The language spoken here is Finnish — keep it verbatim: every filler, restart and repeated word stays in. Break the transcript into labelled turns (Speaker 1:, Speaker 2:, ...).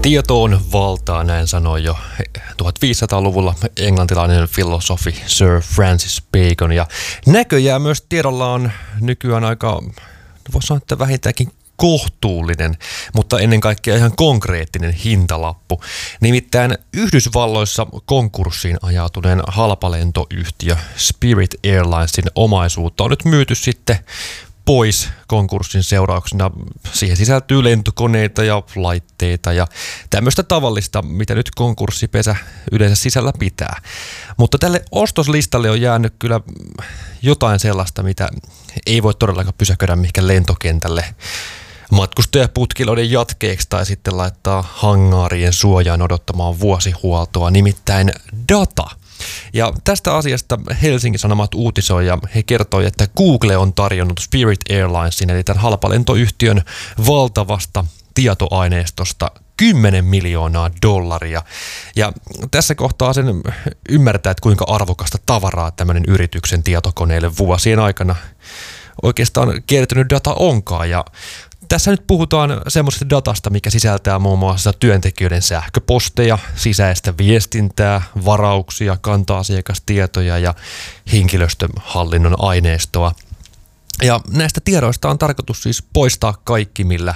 Speaker 1: Tieto on valtaa, näin sanoi jo tuhatviisisataaluvulla englantilainen filosofi Sir Francis Bacon. Ja näköjään myös tiedolla on nykyään aika, voisi sanoa, että vähintäänkin kohtuullinen, mutta ennen kaikkea ihan konkreettinen hintalappu. Nimittäin Yhdysvalloissa konkurssiin ajautuneen halpalentoyhtiö Spirit Airlinesin omaisuutta on nyt myyty sitten pois konkurssin seurauksena. Siihen sisältyy lentokoneita ja laitteita ja tämmöistä tavallista, mitä nyt konkurssipesä yleensä sisällä pitää. Mutta tälle ostoslistalle on jäänyt kyllä jotain sellaista, mitä ei voi todellakaan pysäköidä mihinkään lentokentälle matkustajaputkiloiden jatkeeksi tai sitten laittaa hangaarien suojaan odottamaan vuosihuoltoa, nimittäin data. Ja tästä asiasta Helsingin Sanomat uutisoi ja he kertoi, että Google on tarjonnut Spirit Airlinesin eli tämän halpalentoyhtiön valtavasta tietoaineistosta kymmenen miljoonaa dollaria. Ja tässä kohtaa sen ymmärtää, että kuinka arvokasta tavaraa tämmöinen yrityksen tietokoneille vuosien aikana oikeastaan kertynyt data onkaan. Ja tässä nyt puhutaan semmoisesta datasta, mikä sisältää muun muassa työntekijöiden sähköposteja, sisäistä viestintää, varauksia, kanta-asiakastietoja ja henkilöstöhallinnon aineistoa. Ja näistä tiedoista on tarkoitus siis poistaa kaikki, millä